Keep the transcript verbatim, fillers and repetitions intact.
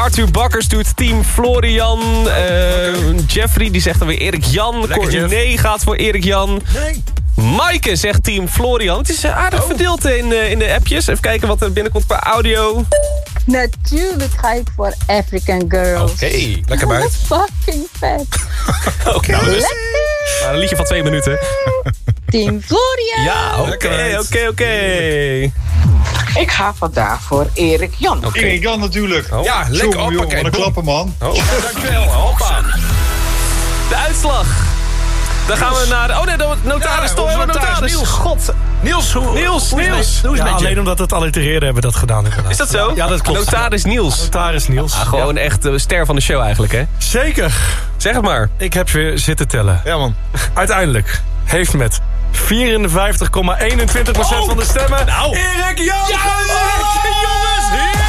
Arthur Bakker stuurt team Florian. Uh, okay. Jeffrey die zegt dan weer Erik Jan. Corné gaat voor Erik Jan. Nee. Maaike zegt team Florian. Het is aardig oh. verdeeld in, uh, in de appjes. Even kijken wat er binnenkomt qua audio. Natuurlijk ga ik voor African Girls. Oké, okay, lekker buiten. Fucking vet. Oké, okay, nou, dus, nou, een liedje van twee minuten. Team Florian. Ja, oké, oké, oké. Ik ga vandaag voor Erik Jan. Okay. Erik Jan natuurlijk. Oh. Ja, lekker op. Wat een klappen, man. Oh. Dankjewel, hoppa. De uitslag. Dan gaan we naar... Oh nee, de notaris. Ja, notaris. notaris. Niels. God. Niels, hoe, Niels, hoe Niels. Hoe is ja, alleen omdat het allitereren hebben we dat gedaan. Inderdaad. Is dat zo? Ja, dat klopt. Notaris Niels. Notaris Niels. Ah, gewoon ja. echt de ster van de show eigenlijk, hè? Zeker. Zeg het maar. Ik heb weer zitten tellen. Ja, man. Uiteindelijk heeft met vierenvijftig komma eenentwintig procent oh. van de stemmen... Nou. Erik Jan! Ja, jongens!